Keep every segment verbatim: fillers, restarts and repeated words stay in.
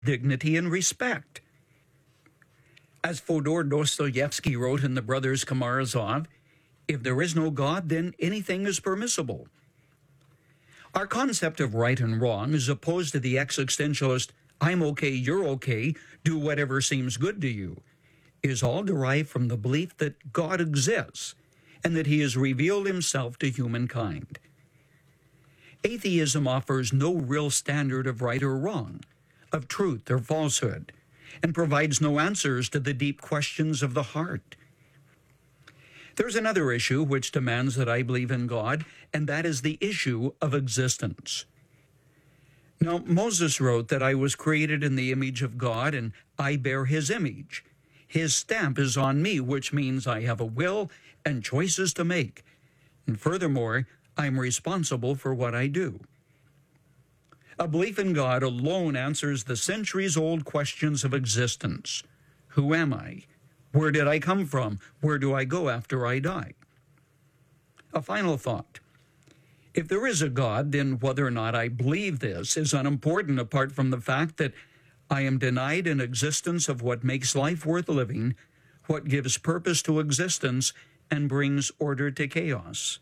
dignity, and respect. As Fyodor Dostoevsky wrote in The Brothers Karamazov, if there is no God, then anything is permissible. Our concept of right and wrong is opposed to the existentialist, I'm okay, you're okay, do whatever seems good to you, is all derived from the belief that God exists and that he has revealed himself to humankind. Atheism offers no real standard of right or wrong, of truth or falsehood, and provides no answers to the deep questions of the heart. There's another issue which demands that I believe in God, and that is the issue of existence. Now, Moses wrote that I was created in the image of God, and I bear his image. His stamp is on me, which means I have a will and choices to make. And furthermore, I'm responsible for what I do. A belief in God alone answers the centuries-old questions of existence. Who am I? Where did I come from? Where do I go after I die? A final thought. If there is a God, then whether or not I believe this is unimportant apart from the fact that I am denied an existence of what makes life worth living, what gives purpose to existence, and brings order to chaos.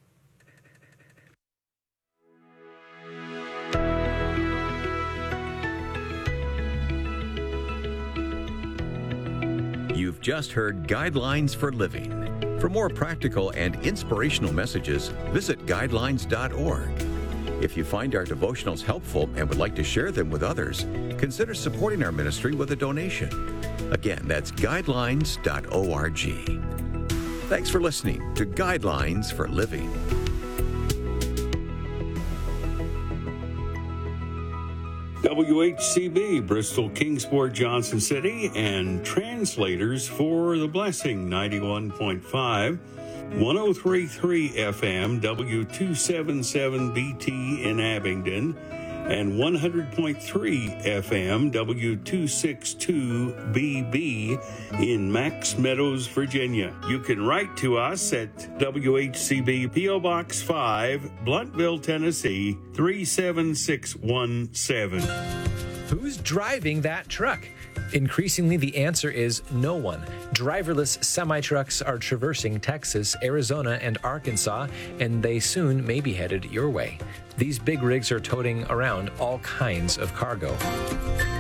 You've just heard Guidelines for Living. For more practical and inspirational messages, visit guidelines dot org. If you find our devotionals helpful and would like to share them with others, consider supporting our ministry with a donation. Again, that's guidelines dot org. Thanks for listening to Guidelines for Living. W H C B, Bristol, Kingsport, Johnson City, and translators for The Blessing, ninety-one point five, one oh three point three F M, W two seventy-seven B T in Abingdon, and one hundred point three F M, W two sixty-two B B in Max Meadows, Virginia. You can write to us at W H C B, P O Box five, Bluntville, Tennessee, three seven six one seven. Who's driving that truck? Increasingly, the answer is no one. Driverless semi-trucks are traversing Texas, Arizona, and Arkansas, and they soon may be headed your way. These big rigs are toting around all kinds of cargo.